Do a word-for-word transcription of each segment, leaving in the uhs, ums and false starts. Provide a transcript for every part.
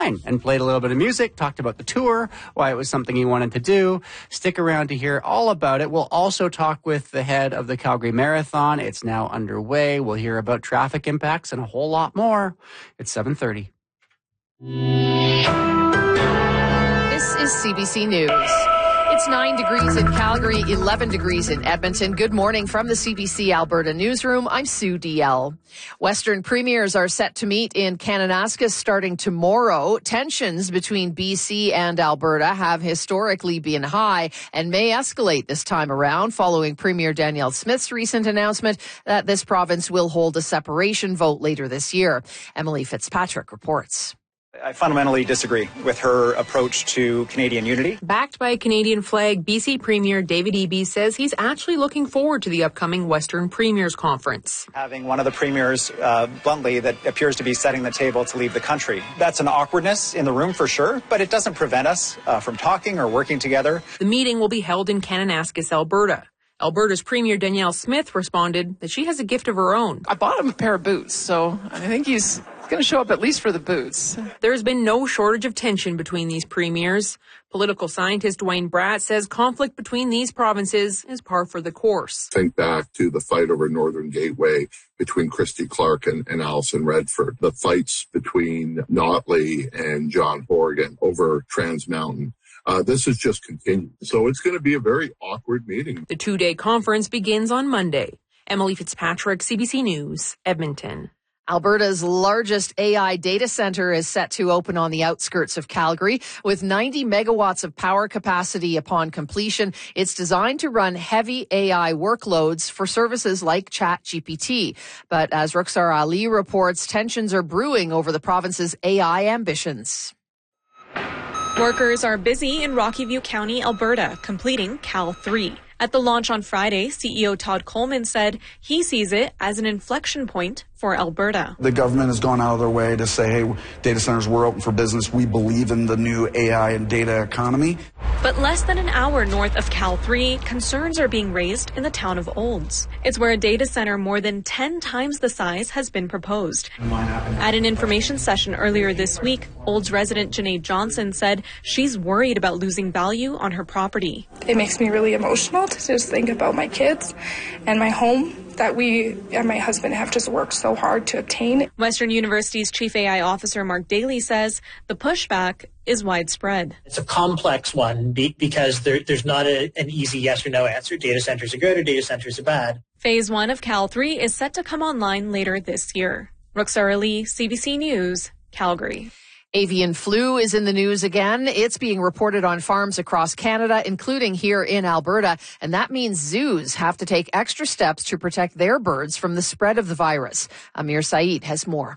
and played a little bit of music, talked about the tour, why it was something he wanted to do. Stick around to hear all about it. We'll also talk with the head of the Calgary Marathon. It's now underway. We'll hear about traffic impacts and a whole lot more. It's seven thirty. This is C B C News. It's nine degrees in Calgary, eleven degrees in Edmonton. Good morning from the C B C Alberta Newsroom. I'm Sue D L. Western premiers are set to meet in Kananaskis starting tomorrow. Tensions between B C and Alberta have historically been high and may escalate this time around following Premier Danielle Smith's recent announcement that this province will hold a separation vote later this year. Emily Fitzpatrick reports. I fundamentally disagree with her approach to Canadian unity. Backed by a Canadian flag, B C Premier David Eby says he's actually looking forward to the upcoming Western Premiers Conference. Having one of the premiers, uh, bluntly, that appears to be setting the table to leave the country. That's an awkwardness in the room for sure, but it doesn't prevent us uh, from talking or working together. The meeting will be held in Kananaskis, Alberta. Alberta's Premier Danielle Smith responded that she has a gift of her own. I bought him a pair of boots, so I think he's going to show up at least for the boots. There's been no shortage of tension between these premiers. Political scientist Dwayne Bratt says conflict between these provinces is par for the course. Think back to the fight over Northern Gateway between Christy Clark and, and Alison Redford, the fights between Notley and John Horgan over Trans Mountain. Uh, this has just continued. So it's going to be a very awkward meeting. The two-day conference begins on Monday. Emily Fitzpatrick, C B C News, Edmonton. Alberta's largest A I data center is set to open on the outskirts of Calgary. With ninety megawatts of power capacity upon completion, it's designed to run heavy A I workloads for services like ChatGPT. But as Rukhsar Ali reports, tensions are brewing over the province's A I ambitions. Workers are busy in Rocky View County, Alberta, completing Cal three. At the launch on Friday, C E O Todd Coleman said he sees it as an inflection point for Alberta. The government has gone out of their way to say, hey, data centers, we're open for business. We believe in the new A I and data economy. But less than an hour north of Cal three, concerns are being raised in the town of Olds. It's where a data center more than ten times the size has been proposed. At an information session earlier this week, Olds resident Janae Johnson said she's worried about losing value on her property. It makes me really emotional to just think about my kids and my home that we and my husband have just worked so hard to obtain. Western University's Chief A I Officer Mark Daly says the pushback is widespread. It's a complex one because there, there's not a, an easy yes or no answer. Data centers are good or data centers are bad. Phase one of Cal three is set to come online later this year. Rukhsar Ali, C B C News, Calgary. Avian flu is in the news again. It's being reported on farms across Canada, including here in Alberta. And that means zoos have to take extra steps to protect their birds from the spread of the virus. Amir Saeed has more.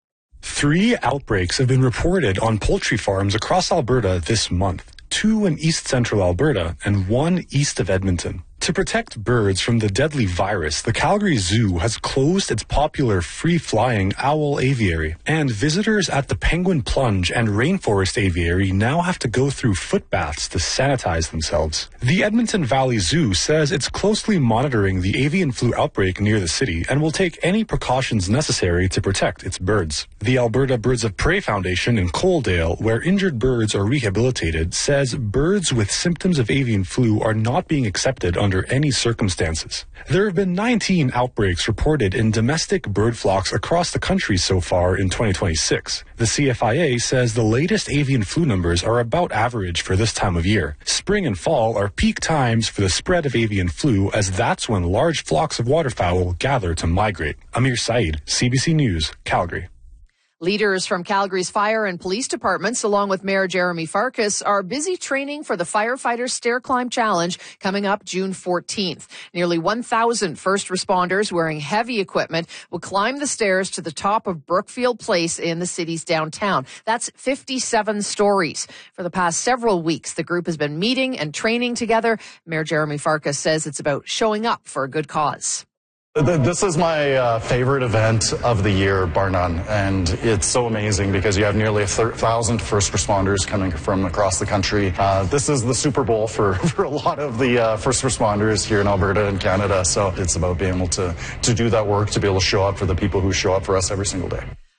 Three outbreaks have been reported on poultry farms across Alberta this month. Two in east central Alberta and one east of Edmonton. To protect birds from the deadly virus, the Calgary Zoo has closed its popular free-flying owl aviary, and visitors at the Penguin Plunge and Rainforest Aviary now have to go through foot baths to sanitize themselves. The Edmonton Valley Zoo says it's closely monitoring the avian flu outbreak near the city and will take any precautions necessary to protect its birds. The Alberta Birds of Prey Foundation in Coaldale, where injured birds are rehabilitated, says birds with symptoms of avian flu are not being accepted on under any circumstances. There have been nineteen outbreaks reported in domestic bird flocks across the country so far in twenty twenty-six. The C F I A says the latest avian flu numbers are about average for this time of year. Spring and fall are peak times for the spread of avian flu, as that's when large flocks of waterfowl gather to migrate. Amir Saeed, C B C News, Calgary. Leaders from Calgary's fire and police departments, along with Mayor Jeremy Farkas, are busy training for the Firefighters Stair Climb Challenge coming up June fourteenth. Nearly one thousand first responders wearing heavy equipment will climb the stairs to the top of Brookfield Place in the city's downtown. That's fifty-seven stories. For the past several weeks, the group has been meeting and training together. Mayor Jeremy Farkas says it's about showing up for a good cause. This is my uh, favorite event of the year, bar none, and it's so amazing because you have nearly a thousand first responders coming from across the country. Uh, this is the Super Bowl for, for a lot of the uh, first responders here in Alberta and Canada, so it's about being able to, to do that work, to be able to show up for the people who show up for us every single day.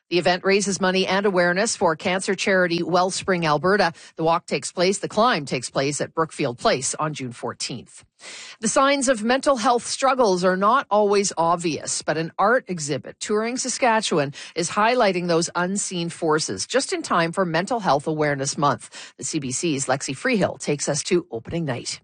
The event raises money and awareness for cancer charity Wellspring Alberta. The walk takes place, the climb takes place at Brookfield Place on June fourteenth. The signs of mental health struggles are not always obvious, but an art exhibit touring Saskatchewan is highlighting those unseen forces just in time for Mental Health Awareness Month. The C B C's Lexi Freehill takes us to opening night.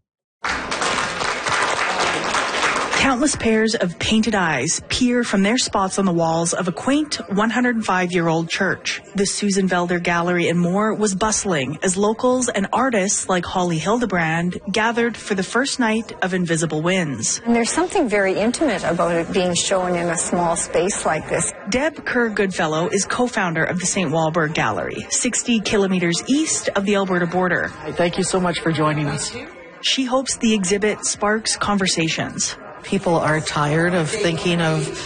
Countless pairs of painted eyes peer from their spots on the walls of a quaint one hundred five year old church. The Susan Velder Gallery and more was bustling as locals and artists like Holly Hildebrand gathered for the first night of Invisible Winds. And there's something very intimate about it being shown in a small space like this. Deb Kerr-Goodfellow is co-founder of the Saint Walburg Gallery, sixty kilometers east of the Alberta border. Thank you so much for joining us. She hopes the exhibit sparks conversations. People are tired of thinking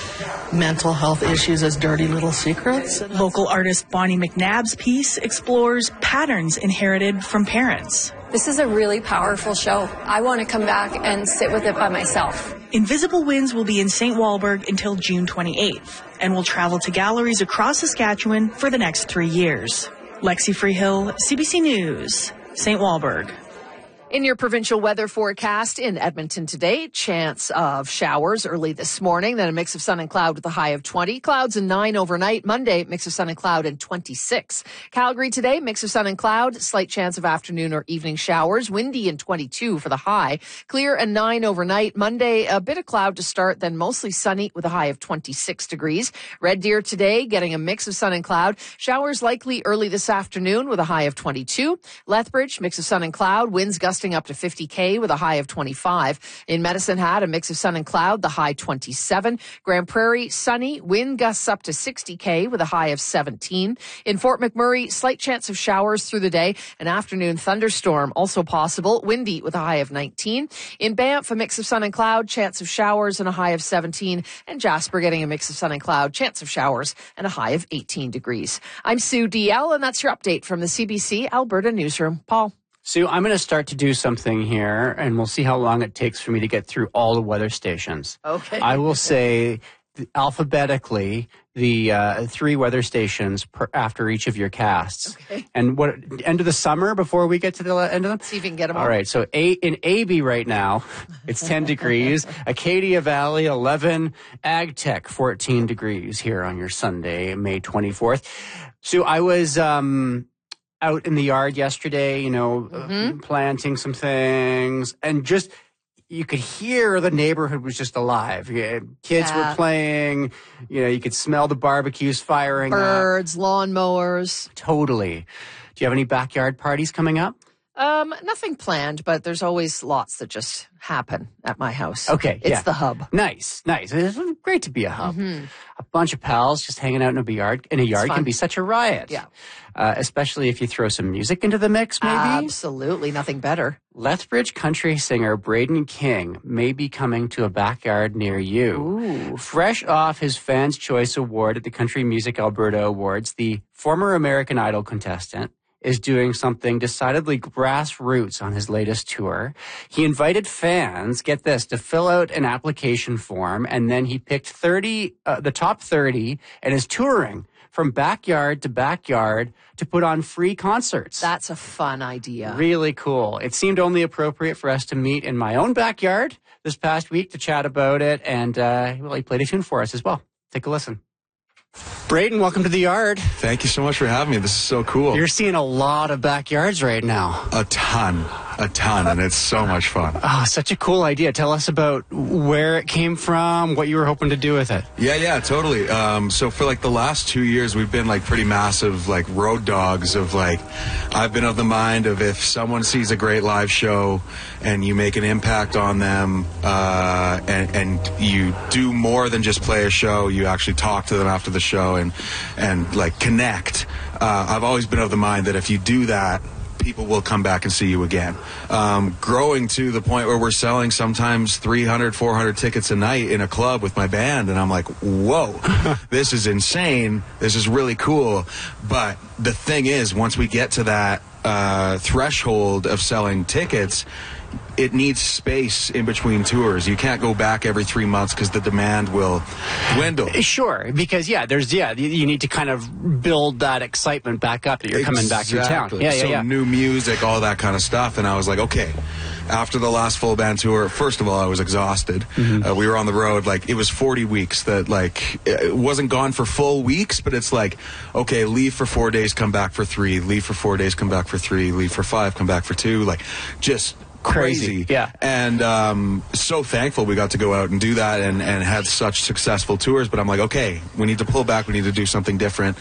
of mental health issues as dirty little secrets. Local artist Bonnie McNabb's piece explores patterns inherited from parents. This is a really powerful show. I want to come back and sit with it by myself. Invisible Winds will be in Saint Walburg until June twenty-eighth and will travel to galleries across Saskatchewan for the next three years. Lexi Freehill, C B C News, Saint Walburg. In your provincial weather forecast in Edmonton today, chance of showers early this morning, then a mix of sun and cloud with a high of twenty. Clouds and nine overnight. Monday, mix of sun and cloud and twenty-six. Calgary today, mix of sun and cloud, slight chance of afternoon or evening showers. Windy and twenty-two for the high. Clear and nine overnight. Monday, a bit of cloud to start, then mostly sunny with a high of twenty-six degrees. Red Deer today, getting a mix of sun and cloud. Showers likely early this afternoon with a high of twenty-two. Lethbridge, mix of sun and cloud. Winds gusting up to fifty K with a high of twenty-five. In Medicine Hat, a mix of sun and cloud, the high twenty-seven. Grand Prairie, sunny, wind gusts up to sixty K with a high of seventeen. In Fort McMurray, slight chance of showers through the day. An afternoon thunderstorm also possible, windy with a high of nineteen. In Banff, a mix of sun and cloud, chance of showers and a high of seventeen. And Jasper getting a mix of sun and cloud, chance of showers and a high of eighteen degrees. I'm Sue D L, and that's your update from the C B C Alberta Newsroom. Paul. Sue, I'm going to start to do something here, and we'll see how long it takes for me to get through all the weather stations. Okay. I will say alphabetically the uh, three weather stations per, after each of your casts. Okay. And what end of the summer before we get to the end of them? See if you can get them all. All right. So a, in A B right now, it's ten degrees. Acadia Valley, eleven. Agtech, fourteen degrees here on your Sunday, May twenty-fourth. Sue, I was... um out in the yard yesterday, you know, mm-hmm. uh, planting some things, and just, you could hear the neighborhood was just alive. Yeah, kids yeah. were playing, you know, you could smell the barbecues firing Birds, up. lawnmowers. Totally. Do you have any backyard parties coming up? Um, nothing planned, but there's always lots that just happen at my house. Okay, It's yeah. the hub. Nice, nice. It's great to be a hub. Mm-hmm. A bunch of pals just hanging out in a yard, in a yard can be such a riot. Yeah. Uh, especially if you throw some music into the mix, maybe? Absolutely, nothing better. Lethbridge country singer Braden King may be coming to a backyard near you. Ooh. Fresh off his Fans' Choice Award at the Country Music Alberta Awards, the former American Idol contestant is doing something decidedly grassroots on his latest tour. He invited fans, get this, to fill out an application form, and then he picked thirty, uh, the top thirty, and is touring from backyard to backyard to put on free concerts. That's a fun idea. Really cool. It seemed only appropriate for us to meet in my own backyard this past week to chat about it, and uh, well, he played a tune for us as well. Take a listen. Braden, welcome to the yard. Thank you so much for having me. This is so cool. You're seeing a lot of backyards right now. A ton. A ton, and it's so much fun. Oh, such a cool idea. Tell us about where it came from, what you were hoping to do with it. Yeah, yeah, totally. Um, so for like the last two years, we've been like pretty massive like road dogs of like, I've been of the mind of if someone sees a great live show and you make an impact on them uh, and, and you do more than just play a show, you actually talk to them after the show and, and like connect. Uh, I've always been of the mind that if you do that, people will come back and see you again. Um, growing to the point where we're selling sometimes three hundred, four hundred tickets a night in a club with my band, and I'm like, whoa, this is insane. This is really cool. But the thing is, once we get to that uh, threshold of selling tickets, it needs space in between tours. You can't go back every three months because the demand will dwindle. Sure, because yeah, there's yeah, you, you need to kind of build that excitement back up that you're coming back to town. Yeah, yeah, so yeah. new music, all that kind of stuff, and I was like, okay. After the last full band tour, first of all, I was exhausted. Mm-hmm. Uh, we were on the road, like, it was forty weeks that, like, it wasn't gone for full weeks, but it's like, okay, leave for four days, come back for three, leave for four days, come back for three, leave for five, come back for two, like, just crazy. Yeah. And um, so thankful we got to go out and do that and, and had such successful tours. But I'm like, okay, we need to pull back. We need to do something different.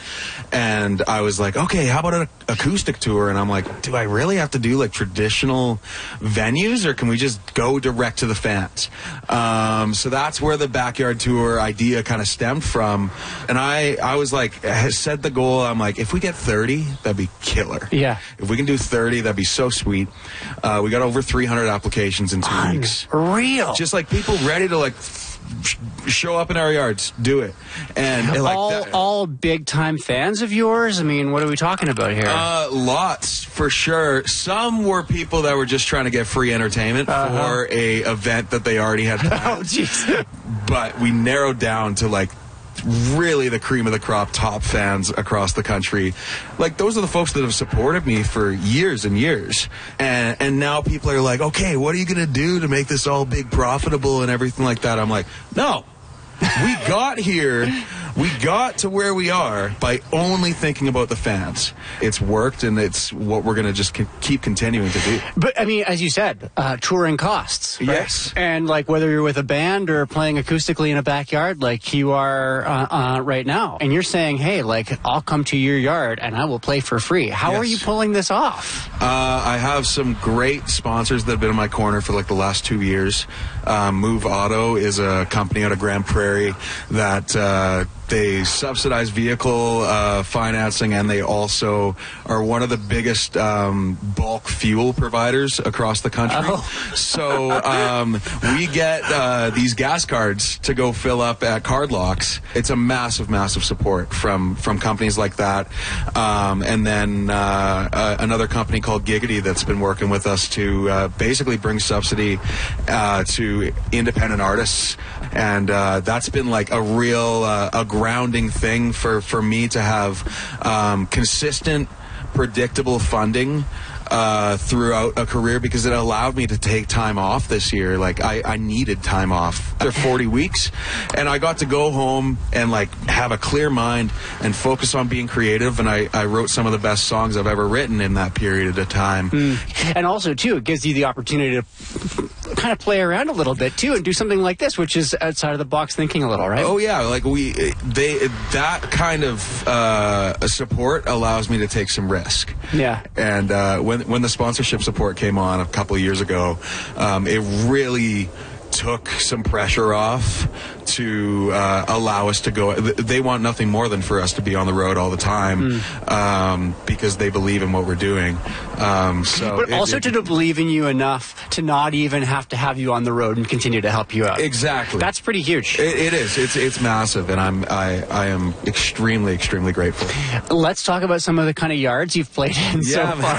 And I was like, okay, how about an acoustic tour? And I'm like, do I really have to do like traditional venues, or can we just go direct to the fans? Um, so that's where the backyard tour idea kind of stemmed from. And I, I was like, I set the goal. I'm like, if we get thirty, that'd be killer. Yeah. If we can do thirty, that'd be so sweet. Uh, we got over three hundred applications in two Unreal. weeks. Real. Just like people ready to like sh- show up in our yards, do it. And like all, that, all big time fans of yours? I mean, what are we talking about here? Uh, lots, for sure. Some were people that were just trying to get free entertainment uh-huh. for a event that they already had planned. Oh, jeez. But we narrowed down to like really the cream of the crop, top fans across the country. Like, those are the folks that have supported me for years and years. And and now people are like, okay, what are you going to do to make this all big profitable and everything like that? I'm like, no. We got here, we got to where we are by only thinking about the fans. It's worked, and it's what we're going to just c- keep continuing to do. But, I mean, as you said, uh, touring costs. Right? Yes. And, like, whether you're with a band or playing acoustically in a backyard, like you are uh, uh, right now, and you're saying, hey, like, I'll come to your yard and I will play for free. How yes. are you pulling this off? Uh, I have some great sponsors that have been in my corner for, like, the last two years. Um, Move Auto is a company out of Grand Prairie that uh, they subsidize vehicle uh, financing, and they also are one of the biggest um, bulk fuel providers across the country. Oh. So um, we get uh, these gas cards to go fill up at card locks. It's a massive, massive support from, from companies like that. Um, and then uh, uh, another company called Giggity that's been working with us to uh, basically bring subsidy uh, to independent artists. And uh, that's been like a real uh, a grounding thing for, for me to have um, consistent, predictable funding uh, throughout a career, because it allowed me to take time off this year. Like, I, I needed time off after forty weeks, and I got to go home and like have a clear mind and focus on being creative. And I, I wrote some of the best songs I've ever written in that period of time. Mm. And also, too, it gives you the opportunity to kind of play around a little bit too and do something like this, which is outside of the box thinking a little, right? Oh yeah, like we they that kind of uh, support allows me to take some risk. Yeah. And uh, when when the sponsorship support came on a couple of years ago, um, it really took some pressure off to uh, allow us to go. They want nothing more than for us to be on the road all the time, mm. um, because they believe in what we're doing. Um, so, but it, also it, to believe in you enough to not even have to have you on the road and continue to help you out. Exactly. That's pretty huge. It, it is. It's it's massive, and I'm I I am extremely extremely grateful. Let's talk about some of the kind of yards you've played in yeah, so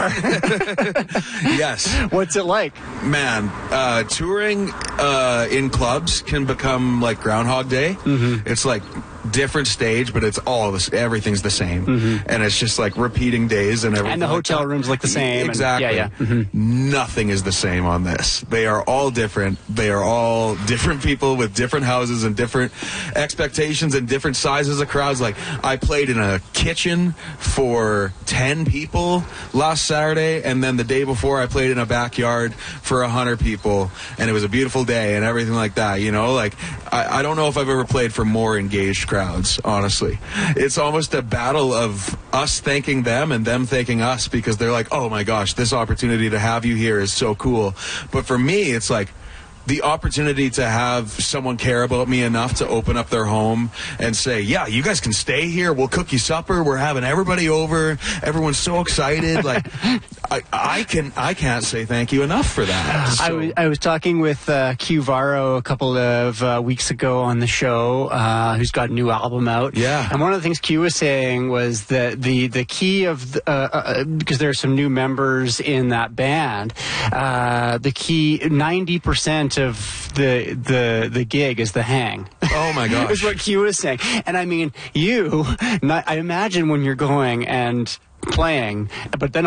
far. Yes. What's it like? Man, uh, touring uh, in clubs can become like Groundhog Day. Mm-hmm. It's like different stage, but it's all this. Everything's the same, mm-hmm. and it's just like repeating days and everything. And the like hotel that. rooms look the same. Exactly. And, yeah, yeah. Mm-hmm. Nothing is the same on this. They are all different. They are all different people with different houses and different expectations and different sizes of crowds. Like, I played in a kitchen for ten people last Saturday, and then the day before I played in a backyard for one hundred people, and it was a beautiful day and everything like that. You know, like, I, I don't know if I've ever played for more engaged crowds, honestly. It's almost a battle of us thanking them and them thanking us, because they're like, oh my gosh, this opportunity to have you here is so cool. But for me, it's like the opportunity to have someone care about me enough to open up their home and say, yeah, you guys can stay here. We'll cook you supper. We're having everybody over. Everyone's so excited. Like, I, I can I can't say thank you enough for that. So. I, was, I was talking with uh, Q Varro a couple of uh, weeks ago on the show, uh, who's got a new album out. Yeah. And one of the things Q was saying was that the the key of the, uh, uh, because there are some new members in that band, uh, the key ninety percent of the the the gig is the hang. Oh my gosh. Is what Q was saying. And I mean, you, not, I imagine when you're going and playing, but then